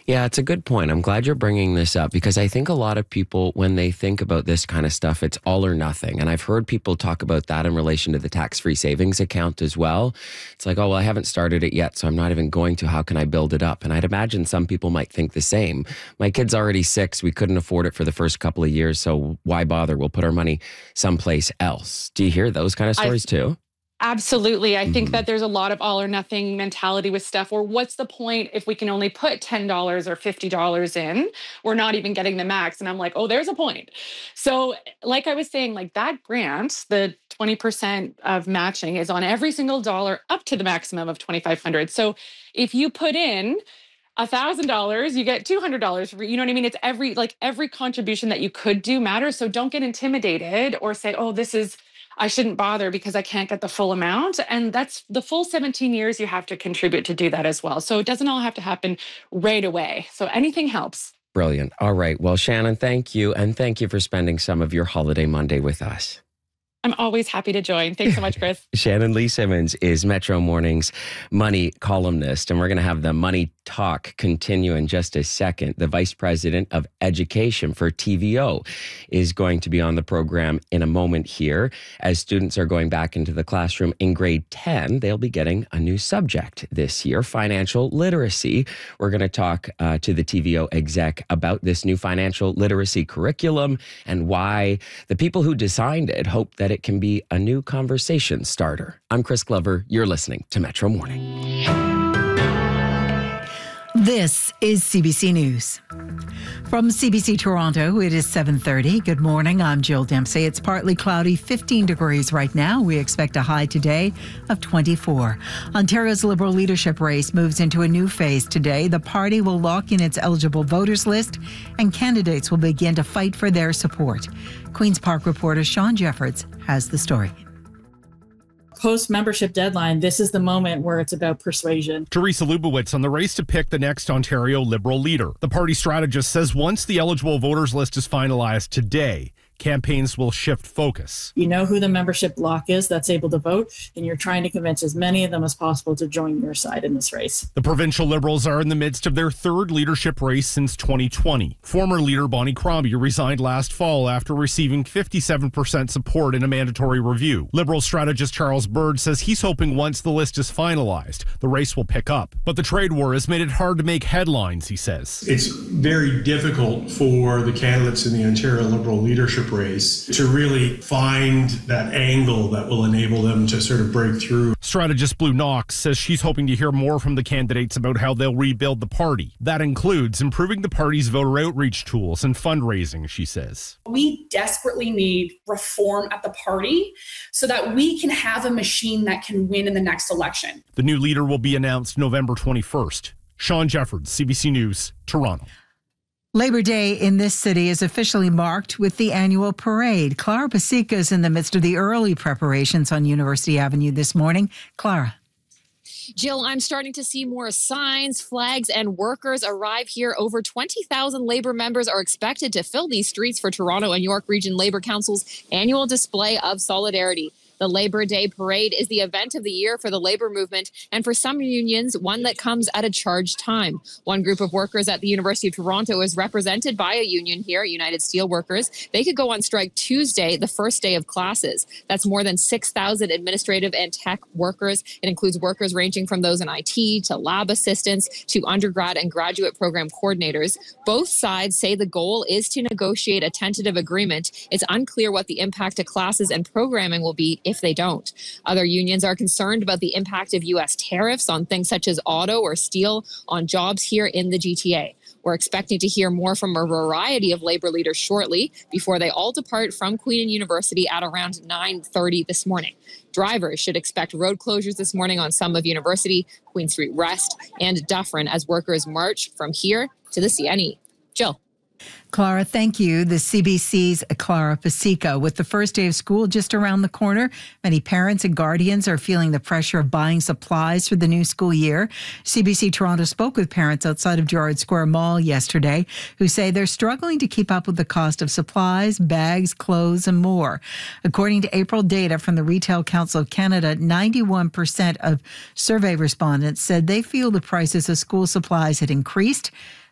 Yeah, it's a good point. I'm glad you're bringing this up because I think a lot of people, when they think about this kind of stuff, it's all or nothing. And I've heard people talk about that in relation to the tax-free savings account as well. It's like, oh, well, I haven't started it yet, so I'm not even going to. How can I build it up? And I'd imagine some people might think the same. My kid's already 6. We couldn't afford it for the first couple of years, so why bother? We'll put our money someplace else. Do you hear those kind of stories too? Absolutely. I think that there's a lot of all or nothing mentality with stuff, or what's the point if we can only put $10 or $50 in? We're not even getting the max. And I'm like, oh, there's a point. So like I was saying, like that grant, the 20% of matching is on every single dollar up to the maximum of 2,500. So if you put in $1,000, you get $200 for, you know what I mean? It's every contribution that you could do matters. So don't get intimidated or say, oh, I shouldn't bother because I can't get the full amount. And that's the full 17 years you have to contribute to do that as well. So it doesn't all have to happen right away. So anything helps. Brilliant. All right. Well, Shannon, thank you. And thank you for spending some of your holiday Monday with us. I'm always happy to join. Thanks so much, Chris. Shannon Lee Simmons is Metro Morning's money columnist, and we're going to have the money talk continue in just a second. The Vice President of Education for TVO is going to be on the program in a moment here. As students are going back into the classroom in grade 10, they'll be getting a new subject this year, financial literacy. We're going to talk to the TVO exec about this new financial literacy curriculum and why the people who designed it hope that it can be a new conversation starter. I'm Chris Glover. You're listening to Metro Morning. This is CBC News. From CBC Toronto, it is 7:30. Good morning. I'm Jill Dempsey. It's partly cloudy, 15 degrees right now. We expect a high today of 24. Ontario's Liberal leadership race moves into a new phase today. The party will lock in its eligible voters list, and candidates will begin to fight for their support. Queen's Park reporter Sean Jeffords has the story. Post-membership deadline, this is the moment where it's about persuasion. Teresa Lubowitz on the race to pick the next Ontario Liberal leader. The party strategist says once the eligible voters list is finalized today, campaigns will shift focus. You know who the membership bloc is that's able to vote, and you're trying to convince as many of them as possible to join your side in this race. The provincial Liberals are in the midst of their third leadership race since 2020. Former leader Bonnie Crombie resigned last fall after receiving 57% support in a mandatory review. Liberal strategist Charles Bird says he's hoping once the list is finalized, the race will pick up. But the trade war has made it hard to make headlines, he says. It's very difficult for the candidates in the Ontario Liberal leadership race to really find that angle that will enable them to sort of break through. Strategist Blue Knox says she's hoping to hear more from the candidates about how they'll rebuild the party. That includes improving the party's voter outreach tools and fundraising, she says. We desperately need reform at the party so that we can have a machine that can win in the next election. The new leader will be announced November 21st. Sean Jeffords, CBC News, Toronto. Labor Day in this city is officially marked with the annual parade. Clara Pasica is in the midst of the early preparations on University Avenue this morning. Clara. Jill, I'm starting to see more signs, flags, and workers arrive here. Over 20,000 Labour members are expected to fill these streets for Toronto and York Region Labour Council's annual display of solidarity. The Labor Day Parade is the event of the year for the labor movement, and for some unions, one that comes at a charged time. One group of workers at the University of Toronto is represented by a union here, United Steelworkers. They could go on strike Tuesday, the first day of classes. That's more than 6,000 administrative and tech workers. It includes workers ranging from those in IT to lab assistants to undergrad and graduate program coordinators. Both sides say the goal is to negotiate a tentative agreement. It's unclear what the impact to classes and programming will be if they don't. Other unions are concerned about the impact of U.S. tariffs on things such as auto or steel on jobs here in the GTA. We're expecting to hear more from a variety of labor leaders shortly before they all depart from Queen University at around 9:30 this morning. Drivers should expect road closures this morning on some of University, Queen Street West, and Dufferin as workers march from here to the CNE. Jill. Clara, thank you. The CBC's Clara Pasica. With the first day of school just around the corner, many parents and guardians are feeling the pressure of buying supplies for the new school year. CBC Toronto spoke with parents outside of Gerrard Square Mall yesterday who say they're struggling to keep up with the cost of supplies, bags, clothes, and more. According to April data from the Retail Council of Canada, 91% of survey respondents said they feel the prices of school supplies had increased.